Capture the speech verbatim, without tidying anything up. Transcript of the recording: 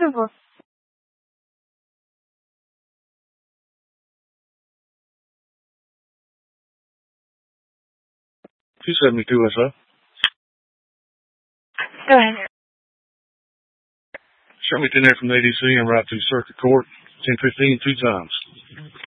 acceptable. two seventy-two S O. Go ahead. Show me ten there from the A D C and right to circuit court. ten fifteen two times.